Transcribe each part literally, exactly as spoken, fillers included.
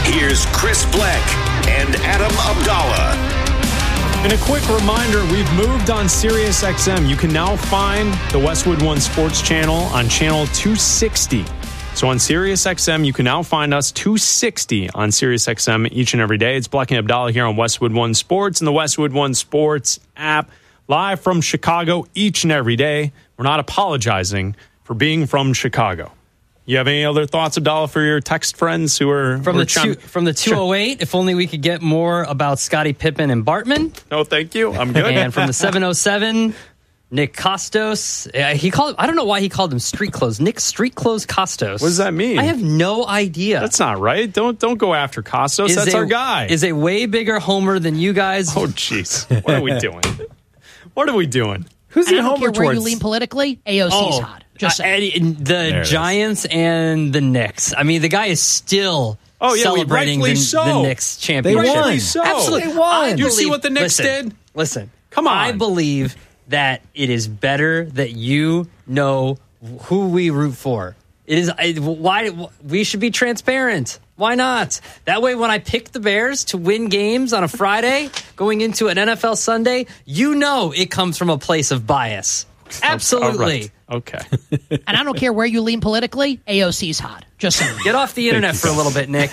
Here's Chris Black and Adam Abdallah. And a quick reminder, we've moved on Sirius X M. You can now find the Westwood One Sports channel on channel two sixty. So on Sirius X M, you can now find us two sixty on Sirius X M each and every day. It's Black and Abdallah here on Westwood One Sports and the Westwood One Sports app, live from Chicago each and every day. We're not apologizing for being from Chicago. You have any other thoughts, Abdallah, for your text friends who are from who the are chime- two, from the two oh eight? If only we could get more about Scottie Pippen and Bartman. No, thank you. I'm good. And from the seven oh seven, Nick Costos. Uh, he called. I don't know why he called him street clothes. Nick Street Clothes Costos. What does that mean? I have no idea. That's not right. Don't don't go after Costos. Is That's a, our guy. Is a way bigger homer than you guys. Oh, jeez. What are we doing? What are we doing? Who's I he don't homer care where you towards? lean politically. A O C's Oh, hot. Just uh, saying. and the There it Giants and the Knicks. I mean, the guy is still Oh, yeah, we- celebrating the, rightfully so. the Knicks championship. won. Rightfully so. Absolutely. They won. I You see believe- what the Knicks listen, did? Listen. Come on. I believe that it is better that you know who we root for. It is I, why we should be transparent. Why not? That way, when I pick the Bears to win games on a Friday, going into an N F L Sunday, you know it comes from a place of bias. Absolutely. All right. Okay. And I don't care where you lean politically. A O C's hot. Just saying. Get off the internet for a little bit, Nick.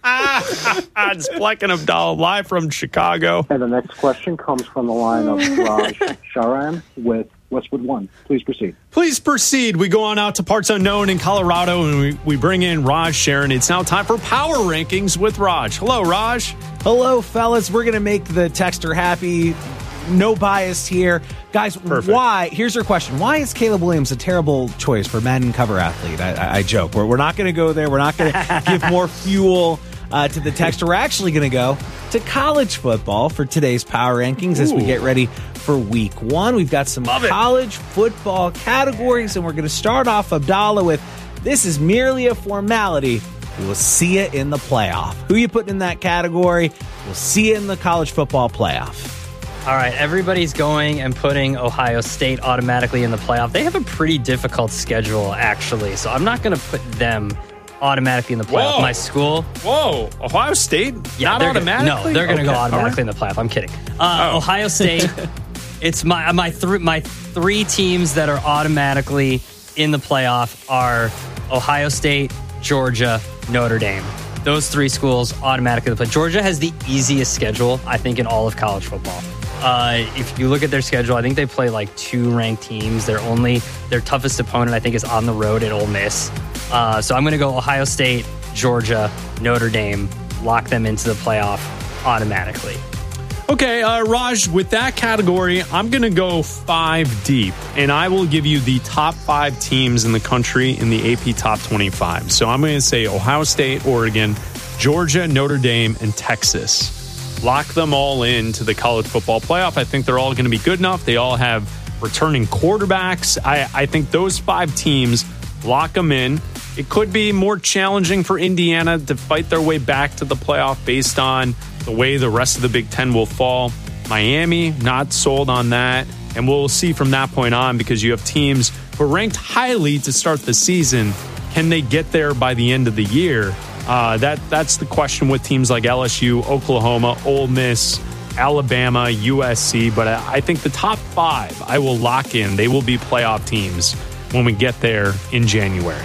It's Black and Abdallah live from Chicago. And the next question comes from the line of Raj Sharan with Westwood One. Please proceed. Please proceed. We go on out to parts unknown in Colorado, and we, we bring in Raj Sharon. It's now time for Power Rankings with Raj. Hello, Raj. Hello, fellas. We're going to make the texter happy. No bias here. Guys, Perfect. why? Here's your question. Why is Caleb Williams a terrible choice for Madden cover athlete? I, I, I joke. We're, we're not going to go there. We're not going to give more fuel uh, to the texter. We're actually going to go to college football for today's Power Rankings as we Ooh. get ready for week one. We've got some Love it. college football categories, and we're going to start off, Abdallah, with this is merely a formality. We'll see you in the playoff. Who you putting in that category? We'll see you in the college football playoff. All right, everybody's going and putting Ohio State automatically in the playoff. They have a pretty difficult schedule, actually, so I'm not going to put them automatically in the playoff. Whoa. My school, Whoa. Ohio State? yeah, Not they're automatically? Gonna, no, they're going to Okay. go All automatically right. in the playoff. I'm kidding. Uh, Oh. Ohio State. It's my my three my three teams that are automatically in the playoff are Ohio State, Georgia, Notre Dame. Those three schools automatically play. Georgia has the easiest schedule, I think, in all of college football. Uh, if you look at their schedule, I think they play like two ranked teams. Their only their toughest opponent, I think, is on the road at Ole Miss. Uh, so I'm going to go Ohio State, Georgia, Notre Dame, lock them into the playoff automatically. Okay, uh, Raj, with that category, I'm going to go five deep, and I will give you the top five teams in the country in the A P Top twenty-five. So I'm going to say Ohio State, Oregon, Georgia, Notre Dame, and Texas. Lock them all into the college football playoff. I think they're all going to be good enough. They all have returning quarterbacks. I, I think those five teams, lock them in. It could be more challenging for Indiana to fight their way back to the playoff based on the way the rest of the Big Ten will fall. Miami, not sold on that. And we'll see from that point on, because you have teams who are ranked highly to start the season. Can they get there by the end of the year? Uh, that that's the question with teams like L S U, Oklahoma, Ole Miss, Alabama, U S C. But I, I think the top five I will lock in. They will be playoff teams when we get there in January.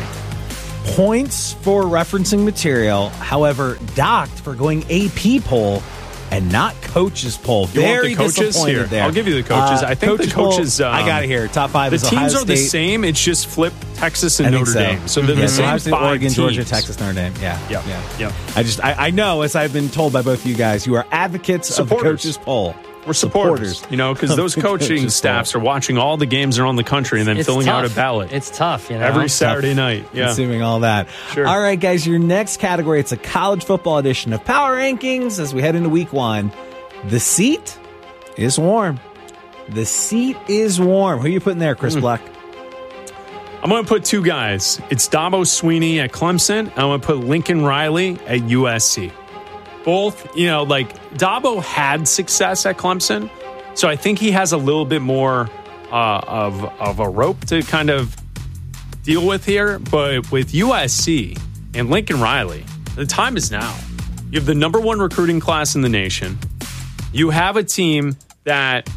Points for referencing material, however, docked for going A P poll and not coaches poll. You Very want the coaches? disappointed Here, there. I'll give you the coaches. Uh, I think the poll, coaches. Um, I got it here. Top five. The is teams Ohio are the State. same. It's just flip Texas and I think Notre so. Dame. So they're Yeah, the so same Ohio State, five Oregon, teams. Georgia, Texas, Notre Dame. Yeah, Yep. yeah, Yep. I just, I, I know, as I've been told by both of you guys, you are advocates Supporters. of the coaches poll. We're supporters, you know, because of those the coaching coaches staffs poll. are watching all the games around the country and then It's filling out a tough. ballot It's tough, you know. every Saturday night. Yeah. Consuming all that. Sure. All right, guys, your next category, it's a college football edition of Power Rankings as we head into week one. The seat is warm. The seat is warm. Who are you putting there, Chris Mm. Black? I'm going to put two guys. It's Dabo Sweeney at Clemson. I'm going to put Lincoln Riley at U S C. Both, you know, like Dabo had success at Clemson, so I think he has a little bit more uh, of of a rope to kind of deal with here. But with U S C and Lincoln Riley, the time is now. You have the number one recruiting class in the nation. You have a team that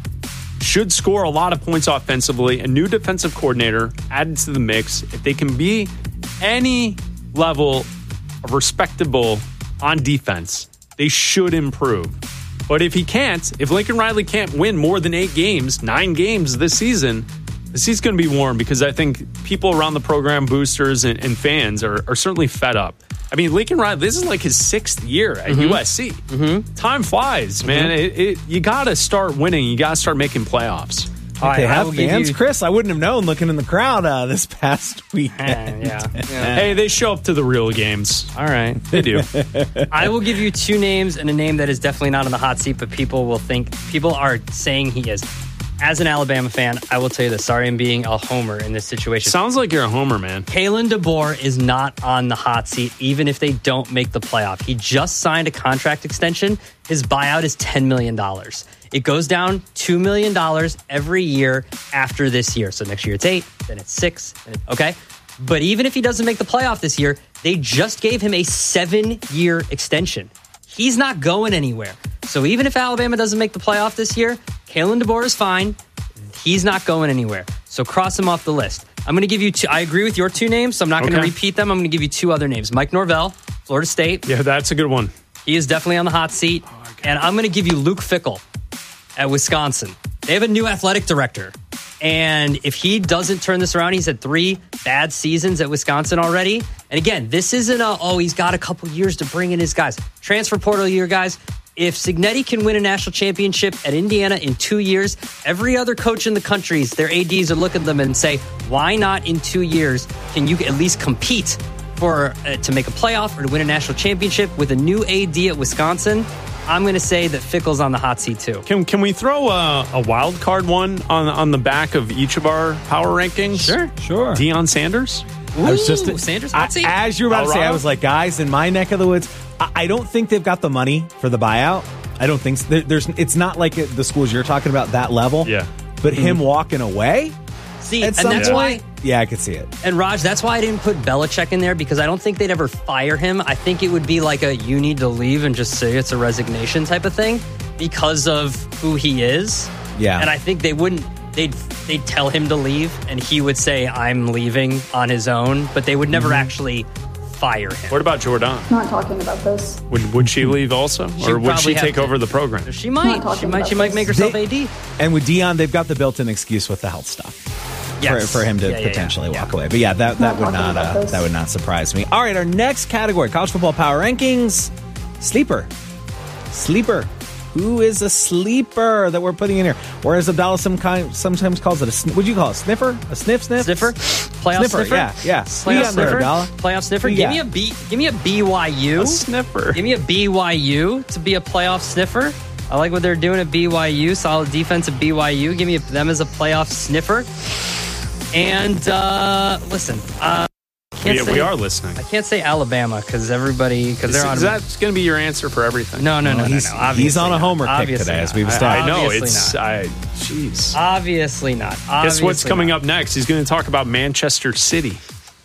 should score a lot of points offensively. A new defensive coordinator added to the mix. If they can be any level of respectable on defense, they should improve. But if he can't, if Lincoln Riley can't win more than eight games, nine games this season, the seat's going to be warm because I think people around the program, boosters and, and fans are, are certainly fed up. I mean, Lincoln Riley, this is like his sixth year at mm-hmm. U S C. Mm-hmm. Time flies, man. Mm-hmm. It, it, you got to start winning. You got to start making playoffs. All right, they have fans, you... Chris. I wouldn't have known looking in the crowd uh, this past weekend. yeah. yeah. Hey, they show up to the real games. All right. They do. I will give you two names and a name that is definitely not on the hot seat, but people will think, people are saying he is. As an Alabama fan, I will tell you this. Sorry I'm being a homer in this situation. Sounds like you're a homer, man. Kalen DeBoer is not on the hot seat, even if they don't make the playoff. He just signed a contract extension. His buyout is ten million dollars. It goes down two million dollars every year after this year. So next year it's eight, then it's six. Then it, okay. But even if he doesn't make the playoff this year, they just gave him a seven-year extension. He's not going anywhere. So even if Alabama doesn't make the playoff this year, Kalen DeBoer is fine. He's not going anywhere. So cross him off the list. I'm going to give you two. I agree with your two names, so I'm not okay. going to repeat them. I'm going to give you two other names. Mike Norvell, Florida State. Yeah, that's a good one. He is definitely on the hot seat. Oh, and I'm going to give you Luke Fickell at Wisconsin. They have a new athletic director. And if he doesn't turn this around, he's had three bad seasons at Wisconsin already. And again, this isn't a, oh, he's got a couple years to bring in his guys. Transfer portal year, guys. If Cignetti can win a national championship at Indiana in two years, every other coach in the country, their A Ds are looking at them and say, why not in two years can you at least compete for uh, to make a playoff or to win a national championship with a new A D at Wisconsin? I'm going to say that Fickell's on the hot seat too. Can can we throw a, a wild card one on on the back of each of our power rankings? Sure, sure. Deion Sanders. Ooh, I was just Sanders hot seat. I, as you were about Colorado? to say, I was like, guys, in my neck of the woods, I, I don't think they've got the money for the buyout. I don't think so. there, there's. It's not like it, the schools you're talking about that level. Yeah, but mm-hmm. him walking away. See, at and some that's point, why. Yeah, I could see it. And Raj, that's why I didn't put Belichick in there because I don't think they'd ever fire him. I think it would be like a you need to leave and just say it's a resignation type of thing because of who he is. Yeah. And I think they wouldn't, they'd, they'd tell him to leave and he would say, I'm leaving on his own, but they would never mm-hmm. actually fire him. What about Jordan? Not talking about this. Would would she leave also? She or would she take to. over the program? She might. She might, she might make herself they, A D. And with Deion, they've got the built-in excuse with the health stuff. Yes. For, for him to yeah, yeah, potentially yeah. walk away. But yeah, that, that Not would not uh, that would not surprise me. All right, our next category, college football power rankings. Sleeper. Sleeper. Who is a sleeper that we're putting in here? Or as Abdallah some kind, sometimes calls it a sn- what'd you call it? Sniffer? A sniff sniff? Sniffer? Playoff sniffer, sniffer? Yeah, yeah. Playoff sniffer? There, Playoff sniffer? Give yeah. me a B give me a B Y U. A sniffer. Give me a B Y U to be a playoff sniffer. I like what they're doing at B Y U. Solid defense at B Y U. Give me a, them as a playoff sniffer. And uh, listen, uh, can't we, say, we are listening. I can't say Alabama because everybody because they're on. Is that going to be your answer for everything? No, no, no, no. He's, no, no he's on a not. homer kick Obviously today, not. as we've I, established. I know Obviously it's. not. I, jeez. Obviously not. Obviously Guess what's coming not. up next? He's going to talk about Manchester City.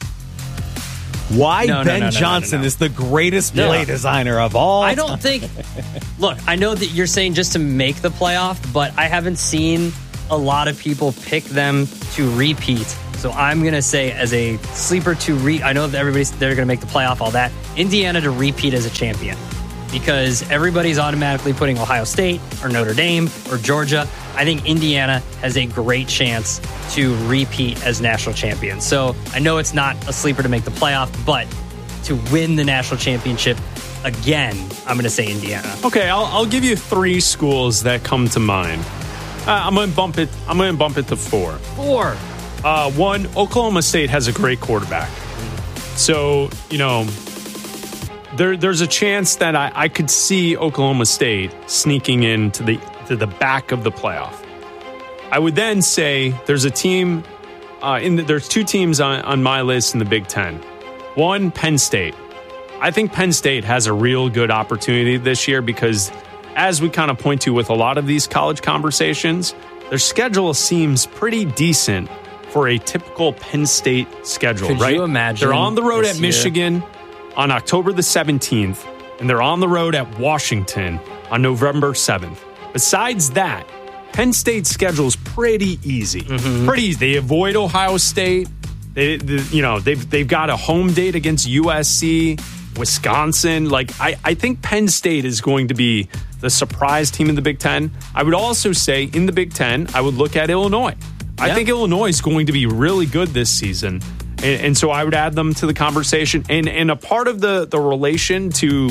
Why no, no, Ben no, no, Johnson no, no, no. is the greatest No. play designer of all I don't think. Look, I know that you're saying just to make the playoff, but I haven't seen a lot of people pick them to repeat. So I'm going to say as a sleeper to re... I know that everybody's they're going to make the playoff, all that. Indiana to repeat as a champion. Because everybody's automatically putting Ohio State or Notre Dame or Georgia. I think Indiana has a great chance to repeat as national champions. So I know it's not a sleeper to make the playoff, but to win the national championship again, I'm going to say Indiana. Okay, I'll, I'll give you three schools that come to mind. Uh, I'm going to bump it. I'm going to bump it to four. Four. Uh, one, Oklahoma State has a great quarterback. So, you know, there, there's a chance that I, I could see Oklahoma State sneaking into the to the back of the playoff. I would then say there's a team, uh, in the, there's two teams on, on my list in the Big Ten. One, Penn State. I think Penn State has a real good opportunity this year because, as we kind of point to with a lot of these college conversations, their schedule seems pretty decent for a typical Penn State schedule, Could right? you imagine They're on the road at this year? Michigan on October the seventeenth, and they're on the road at Washington on November seventh. Besides that, Penn State's schedule is pretty easy. Mm-hmm. Pretty easy. They avoid Ohio State. They, they, you know, they've they've got a home date against U S C, Wisconsin. Like, I, I think Penn State is going to be the surprise team in the Big Ten. I would also say in the Big Ten, I would look at Illinois. Yeah. I think Illinois is going to be really good this season. And, and so I would add them to the conversation. And, and a part of the, the relation to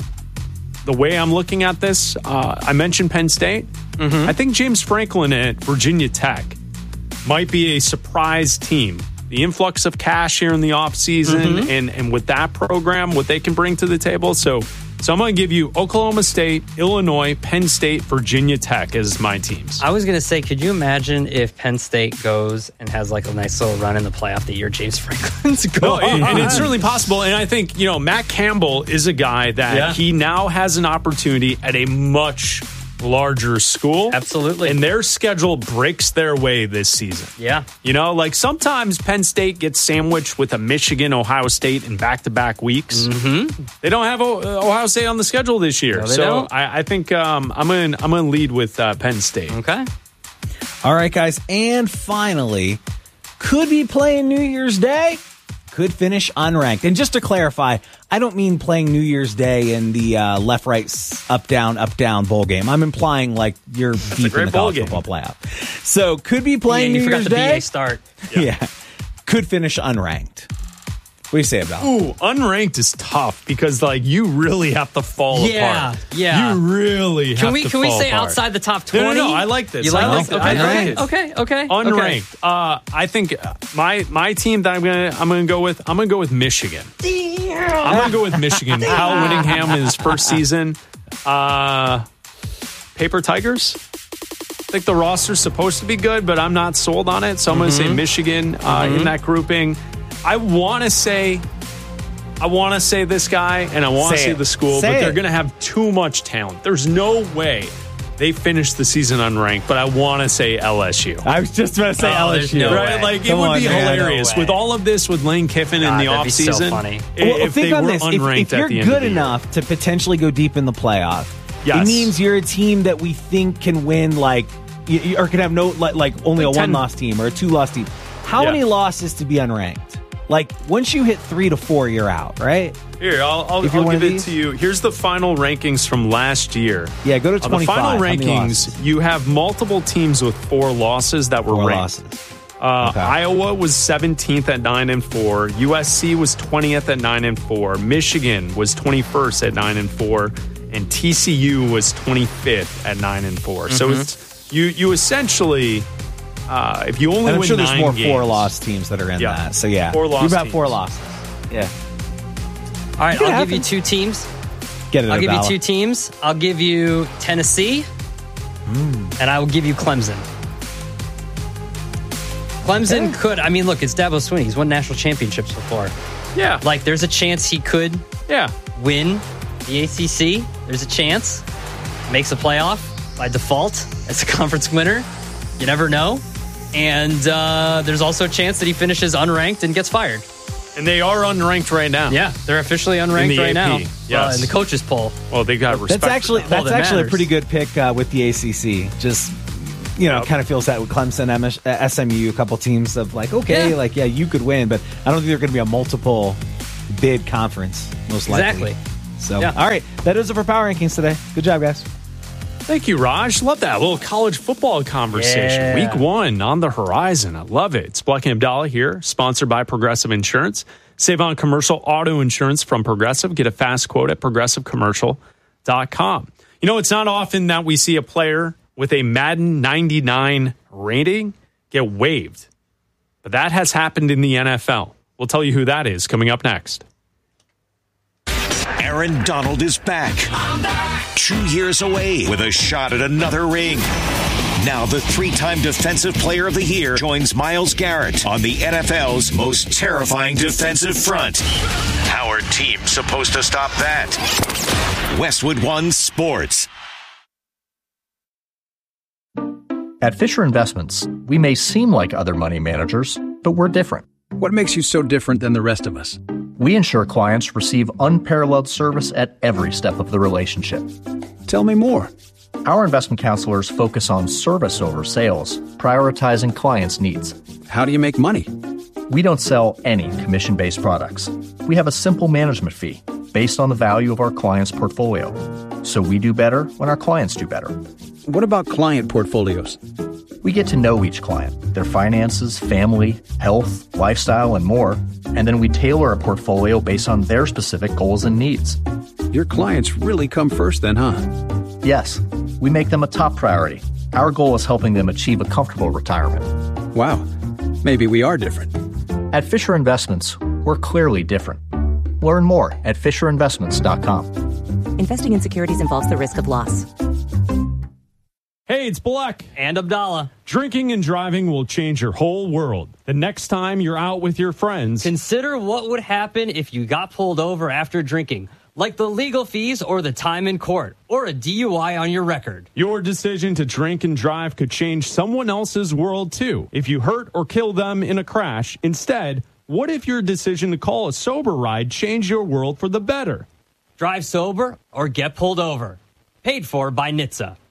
the way I'm looking at this, uh, I mentioned Penn State. Mm-hmm. I think James Franklin at Virginia Tech might be a surprise team. The influx of cash here in the offseason mm-hmm. and, and with that program, what they can bring to the table. So, so I'm going to give you Oklahoma State, Illinois, Penn State, Virginia Tech as my teams. I was going to say, could you imagine if Penn State goes and has like a nice little run in the playoff the year James Franklin's going? No, and, and it's certainly possible. And I think, you know, Matt Campbell is a guy that yeah. he now has an opportunity at a much larger school. Absolutely. And their schedule breaks their way this season. Yeah. You know, like sometimes Penn State gets sandwiched with a Michigan, Ohio State in back-to-back weeks. Mm-hmm. They don't have Ohio State on the schedule this year. No, they so don't. I, I think um, I'm going I'm going to lead with uh, Penn State. Okay. All right, guys. And finally, could be playing New Year's Day. Could finish unranked. And just to clarify, I don't mean playing New Year's Day in the uh, left, right, up, down, up, down bowl game. I'm implying like you're That's deep in the college game. football playoff. So could be playing yeah, you New forgot Year's the Day. B A start. Yeah. yeah. Could finish unranked. What do you say about it? Ooh, unranked is tough because like you really have to fall yeah, apart. Yeah, you really have can we to can we fall say apart. outside the top twenty? No, no, no. I like this. You like I this? like Okay, this. I like okay, it. okay, okay. Unranked. Okay. Uh, I think my my team that I'm gonna I'm gonna go with I'm gonna go with Michigan. Damn. I'm gonna go with Michigan. Kyle Whittingham in his first season. Uh, Paper Tigers. I think the roster's supposed to be good, but I'm not sold on it. So I'm mm-hmm. going to say Michigan uh, mm-hmm. in that grouping. I want to say, I want to say this guy, and I want to say it. the school, say but they're it. going to have too much talent. There's no way they finished the season unranked, but I want to say L S U. I was just about to say Oh, L S there's U. no Right, way. like it Come would on, be man. hilarious No way. with all of this with Lane Kiffin in God, the that'd be so offseason. funny. i- Well, if think they on were this. If, unranked if at you're the end good of the year. enough to potentially go deep in the playoff, Yes. it means you're a team that we think can win, like, you, you- or can have no, like, like only Like a ten one-loss team or a two-loss team. How Yeah. many losses to be unranked? Like, once you hit three to four, you're out, right? Here, I'll, I'll, If you're I'll one give of it these? to you. Here's the final rankings from last year. Yeah, go to On the twenty-five. final How many rankings, losses? you have multiple teams with four losses that were Four ranked. losses. Uh, Okay. Iowa was seventeenth at nine and four. U S C was twentieth at nine and four. Michigan was twenty-first at nine and four, and T C U was twenty-fifth at nine and four. So Mm-hmm. it's you. You essentially, uh, if you only And I'm win sure there's nine more games, four-loss teams that are in Yeah. that. So, yeah. Four loss You've got four teams. losses. Yeah. All right, It I'll give you happens. two teams. Get it, I'll give you Abdallah. two teams. I'll give you Tennessee, and I will give you Clemson. Clemson Okay. could. I mean, look, it's Dabo Swinney. He's won national championships before. Yeah, Like, there's a chance he could yeah. win the A C C. There's a chance. Makes a playoff by default as a conference winner. You never know. And uh, there's also a chance that he finishes unranked and gets fired. And they are unranked right now. Yeah, they're officially In unranked the right A P, now. yes. Uh, in the coaches poll. Well, they got respect. That's actually for All that's that actually a matters. pretty good pick uh, with the A C C. Just you know, Yep. kind of feels that with Clemson, M S, uh, S M U, a couple teams of like, okay, Yeah. like yeah, you could win, but I don't think they're going to be a multiple bid conference most likely. Exactly. So, Yeah. all right, that is it for Power Rankings today. Good job, guys. Thank you, Raj. Love that little college football conversation. Yeah. Week one on the horizon. I love it. It's Black and Abdallah here, sponsored by Progressive Insurance. Save on commercial auto insurance from Progressive. Get a fast quote at progressive commercial dot com. You know, it's not often that we see a player with a Madden ninety-nine rating get waived, but that has happened in the N F L. We'll tell you who that is coming up next. Aaron Donald is back. Two years away with a shot at another ring. Now the three-time Defensive Player of the Year joins Myles Garrett on the N F L's most terrifying defensive front. How are teams supposed to stop that? Westwood One Sports. At Fisher Investments, we may seem like other money managers, but we're different. What makes you so different than the rest of us? We ensure clients receive unparalleled service at every step of the relationship. Tell me more. Our investment counselors focus on service over sales, prioritizing clients' needs. How do you make money? We don't sell any commission-based products. We have a simple management fee based on the value of our client's portfolio. So we do better when our clients do better. What about client portfolios? We get to know each client, their finances, family, health, lifestyle, and more, and then we tailor a portfolio based on their specific goals and needs. Your clients really come first then, huh? Yes, we make them a top priority. Our goal is helping them achieve a comfortable retirement. Wow, maybe we are different. At Fisher Investments, we're clearly different. Learn more at fisher investments dot com. Investing in securities involves the risk of loss. Hey, it's Black. And Abdallah. Drinking and driving will change your whole world. The next time you're out with your friends, Consider what would happen if you got pulled over after drinking, like the legal fees or the time in court, or a D U I on your record. your decision to drink and drive could change someone else's world too. If you hurt or kill them in a crash, instead, what if your decision to call a sober ride changed your world for the better? Drive sober or get pulled over. Paid for by N H T S A.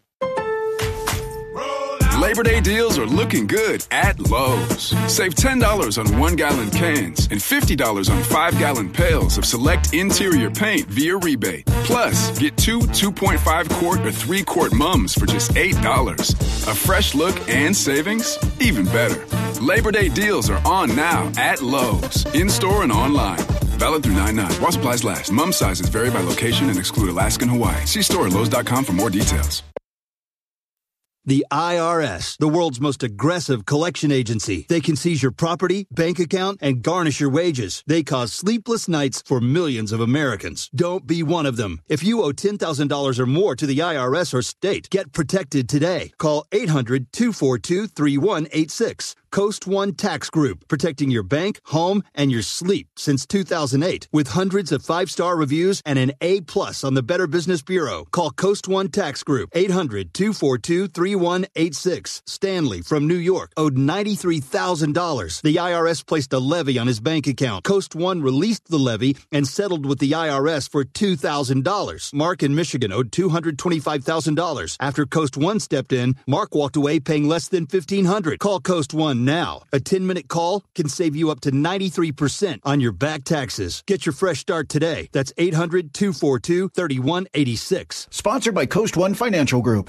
Labor Day deals are looking good at Lowe's. Save ten dollars on one-gallon cans and fifty dollars on five-gallon pails of select interior paint via rebate. Plus, get two two point five quart or three quart mums for just eight dollars. A fresh look and savings? Even better. Labor Day deals are on now at Lowe's, in-store and online. Valid through nine nine. While supplies last. Mum sizes vary by location and exclude Alaska and Hawaii. See store at lowes dot com for more details. The I R S, the world's most aggressive collection agency. They can seize your property, bank account, and garnish your wages. They cause sleepless nights for millions of Americans. Don't be one of them. If you owe ten thousand dollars or more to the I R S or state, get protected today. Call eight hundred two four two three one eight six. Coast One Tax Group, protecting your bank, home, and your sleep since two thousand eight. With hundreds of five-star reviews and an A plus on the Better Business Bureau. Call Coast One Tax Group, eight hundred two four two three one eight six. Stanley from New York owed ninety-three thousand dollars. The I R S placed a levy on his bank account. Coast One released the levy and settled with the I R S for two thousand dollars. Mark in Michigan owed two hundred twenty-five thousand dollars. After Coast One stepped in, Mark walked away paying less than fifteen hundred dollars. Call Coast One now. A ten-minute call can save you up to ninety-three percent on your back taxes. Get your fresh start today. That's eight hundred two four two three one eight six. Sponsored by Coast One Financial Group.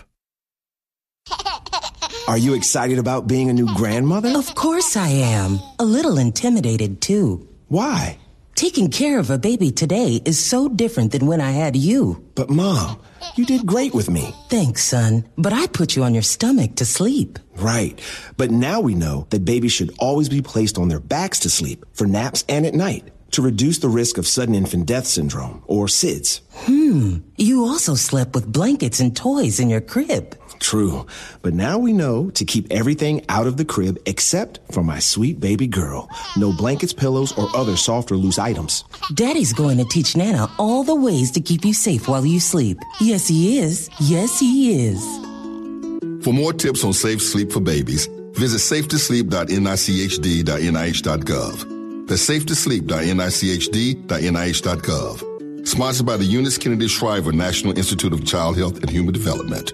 Are you excited about being a new grandmother? Of course I am. A little intimidated, too. Why? Taking care of a baby today is so different than when I had you. But, Mom, you did great with me. Thanks, son. But I put you on your stomach to sleep. Right. But now we know that babies should always be placed on their backs to sleep for naps and at night to reduce the risk of sudden infant death syndrome, or S I D S. Hmm. You also slept with blankets and toys in your crib. True. But now we know to keep everything out of the crib except for my sweet baby girl. No blankets, pillows, or other soft or loose items. Daddy's going to teach Nana all the ways to keep you safe while you sleep. Yes, he is. Yes, he is. For more tips on safe sleep for babies, visit safe to sleep dot N I C H D dot N I H dot gov. That's safe to sleep dot N I C H D dot N I H dot gov. Sponsored by the Eunice Kennedy Shriver National Institute of Child Health and Human Development.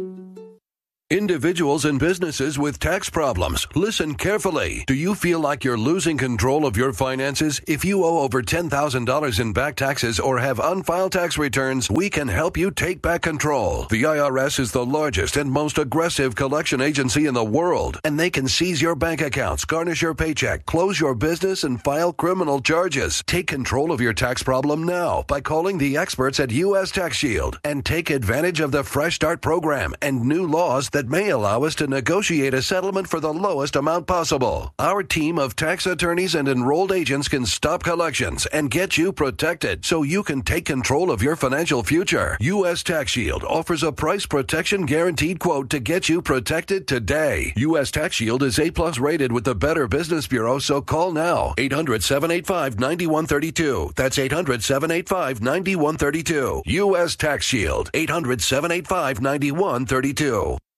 Individuals and businesses with tax problems, listen carefully. Do you feel like you're losing control of your finances? If you owe over ten thousand dollars in back taxes or have unfiled tax returns, we can help you take back control. The I R S is the largest and most aggressive collection agency in the world, and they can seize your bank accounts, garnish your paycheck, close your business, and file criminal charges. Take control of your tax problem now by calling the experts at U S Tax Shield and take advantage of the Fresh Start program and new laws that may allow us to negotiate a settlement for the lowest amount possible. Our team of tax attorneys and enrolled agents can stop collections and get you protected so you can take control of your financial future. U S Tax Shield offers a price protection guaranteed quote to get you protected today. U S Tax Shield is A plus rated with the Better Business Bureau, so call now. eight hundred seven eight five nine one three two. That's eight hundred seven eight five nine one three two. U S Tax Shield. eight hundred seven eight five nine one three two.